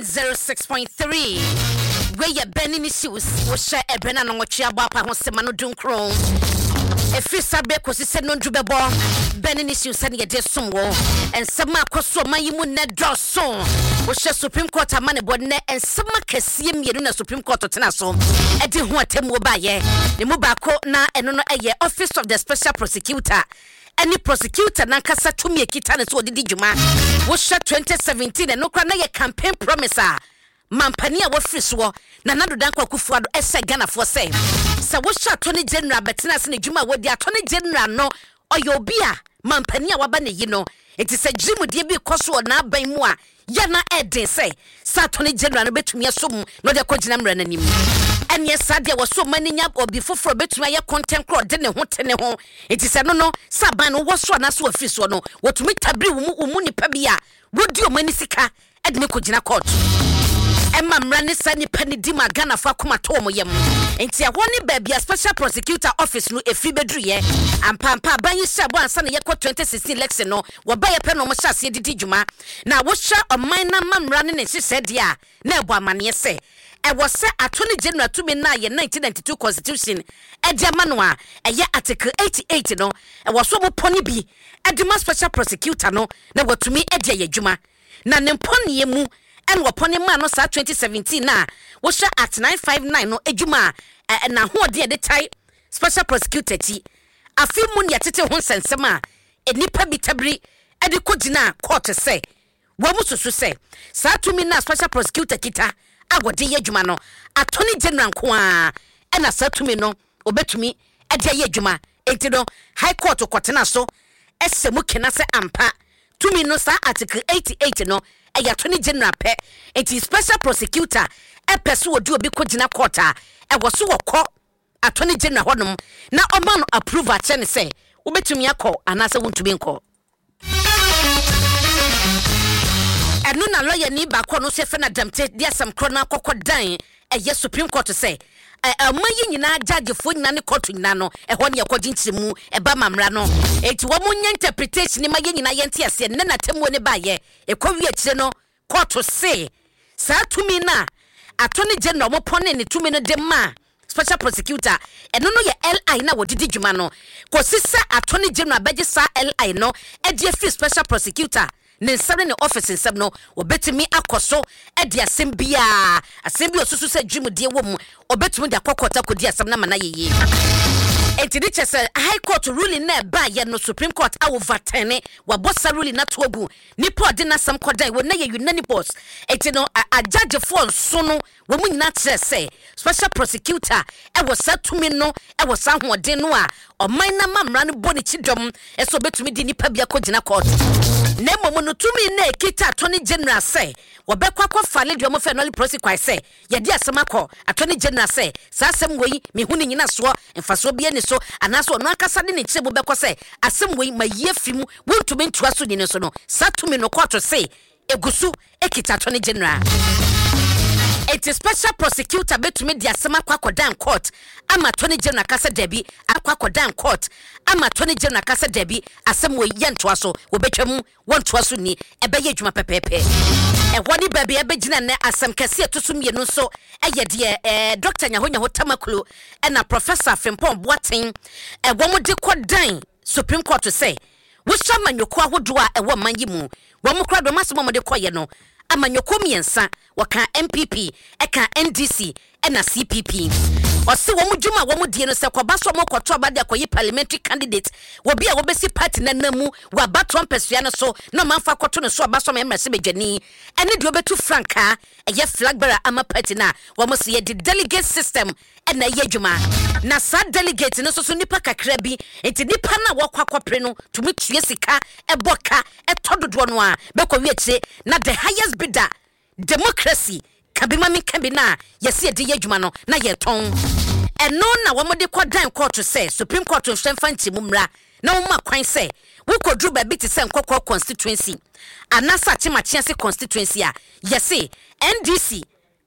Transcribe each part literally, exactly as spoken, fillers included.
zero six point three. Where you Benin issues, we share a Benin on what you are about Semano Dunkron. A free subject was said non Jubebo, Benin issues and yet some war, and some Marcoso, my immune net draw song, we share Supreme Court a money board net and some Cassim Yeruna Supreme Court of Tenaso. I didn't want to move by ye, the Mubako na and no a year office of the special prosecutor. Any prosecutor nankasa tumi ekitane so odidi djuma wo hwa twenty seventeen no kra na ye campaign promiser mampani a wo friso na nado dan kwakufu ado ese Ghana for say se wo hwa attorney general betena se ne djuma wo di attorney general no oyo obi a mampani a waba ne yi no enti se jimu die bi koso na aban mu a ya na eden say sa attorney general no betumi asom no de kogina mra nanim and yes, Sadia was so many up or before for between my content crowd didn't want any home. It is a no no, Saban was one as well, fish or no, what to meet tabri umuni pabia, would you manisika at Mikojina court. And Mam Rani Sani Penny Dima Ghana for Kumatomo yam. And see a one baby, a special prosecutor office no a free bedrie, and Pampa Banyi Shaban Sunny Yako twenty sixteen Lexino, no, or buy a pen on Mashasi Dijuma. Now, what shot a minor Mam running and she said, yeah, never man, yes, say. I was set attorney general to me na ye nineteen ninety-two constitution e dia manwa e ye article eighty-eight no e was so mo poni bi e di special prosecutor no na watumi e dia yadwuma na ne poni ye mu en wo poni ma no sa twenty seventeen na wo hwa act nine fifty-nine no adwuma na ho de de tai special prosecutor ti afi mu ne tete ho sensem a enipa bi tabri e de kogina court say wo mu susu say sa tumi na special prosecutor kita agode yadwuma no attorney general ko a na satumi no obetumi e de yadwuma enti no high court kwotena so esemu kena se ampa tumi no sa article eighty-eight no e attorney general pe enti special prosecutor e peso odi obi kogina court a e wo so wokọ attorney general honom na oman no approve a che ne se obetumi akọ anase wontumi nkọ. Enu na lawyer ni ba ko no se fe na damte dia sam krona kokko dan e ye Supreme Court say eh amayi nyina judge fo nyina ne court nyina no e ho ne yakoji ntimu e ba mamra no enti wo mu nya interpretation ma ye nyina ye ntia se ne na temu ne ba ye e ko wi akire no court say sa tumi na attorney general mo pone ne tumi no de ma special prosecutor eno no ye L I na wodidi dwuma no ko sisa attorney general beje sa L I no e de free special prosecutor ne sare ne office nsem no obetimi akoso e de asem bia asem bia osusu se dwum de wo mu obetimi de akokota kodi asem na mana yeye enti de chese high court ruling na ba ye no Supreme Court a overturn wa bossa ruling na togu nipa odi na sam kodan wo na ye unanimous enti no a judge for so no wo mu nyina chese special prosecutor e wo satumi no e wo san hoden no a oman na mamra no boni chidom e so betumi di nipa bia kogina court na momo no tumi na ekita attorney general say wobekwa kwa fale dio mo fenoli prosecute say ye di asemako attorney general say sa asem woyi me hu ni nyina so mfaso bia ni so anaso no akasa de ne kire bo bekwa say asem woyi maye fimu wontumi ntua so ni so no satumi no court say egusu ekita attorney general. It is special prosecutor betumi di asema kwa kodan court ama attorney general kasa debi akwa kodan court ama attorney general kasa debi asem we yentoa so obetwam wontoa so ni ebeye adwuma pepepe e woni baby ebegina ne asem kase etosom ye no so eye de eh Doctor Nyahonya Hotamakulu na Professor Frimpong Boateng e wo mo de kodan Supreme Court to say wo shama nyoko ahodo a e wo manyi mu wo mo kra do masemo mo de koye no amanyoko miensa waka M P P eka N D C ena C P P ose wo mudwuma wo mudie no se koba so mo kwoto abade akoyi parliamentary candidate wo bia wo besi party na namu wa baton pesua no so no manfa kwoto no so abaso me mrese bedwani ene de obetu franka eye flag bearer ama party na wo mo se ye delegate system ena ye dwuma na sa delegate no so so nipa kakra bi enti nipa na wo kwakwapre no tumi tue sika eboka etododo no a bekọ wi akire na the highest bidder democracy kabima mi kabina yesi edi yadwuma no na ye ton eno na wo mode kodan court say Supreme Court nhwemfa ntimu mra na wo makwan say wo kodru ba bi te say nkokọ constituency anasa chema chiase constituency a yesi N D C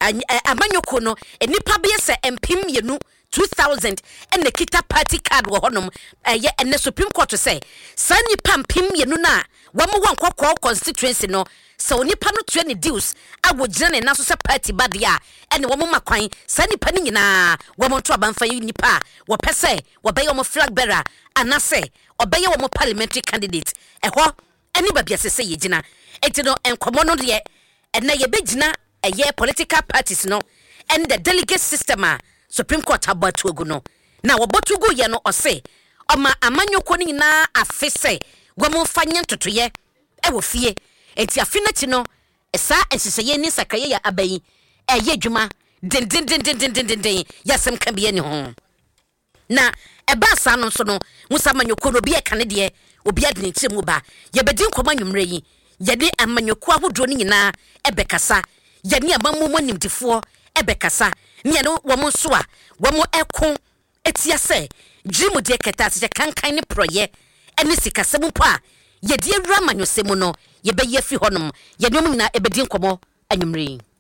amanyoko no enipa be se empim yenu two thousand and the kita party card wo honom eye and the Supreme Court to say sani pam pim yenu na wamo wan kwakwa constituency no so nipa no tue ne deals awo gina na so se party badia ene wamo makwan sani pa ni nyina wamo to abanfa nipa wo pese wo be yo flag bearer anase obeye wo parliamentary candidate eho eni babia sese ye gina enti no enkomo no de ena ye begina eye political parties no and the delegate system a Supreme Court abatu agu no na wobotu go ye no ose oma amanyoko ni na afese gwamo fanye ntotoye e wo fie enti afinati no esa enseseye ni sakaye ya abayi eye dwuma din din din din din din din yasem ka biye ni ho na eba sa no so no musa amanyoko no bi e kane de obi ade ne tiremu ba ye bedin koma nwumre yi ye de amanyoko ahodo ni nyina ebekasa ye ne amamumo nimdifo ebekasa ne no wo mo so a wo mo ekon etia se jimu de keta se kankan ne proye ene sikasem po a ye de awura amanyosem no ye be ye fi honom ye no nyina ebedin komo anwumre